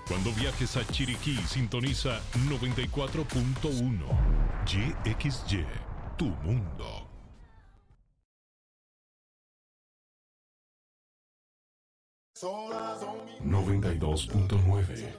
Cuando viajes a Chiriquí, sintoniza 94.1. YXY, tu mundo. 92.9.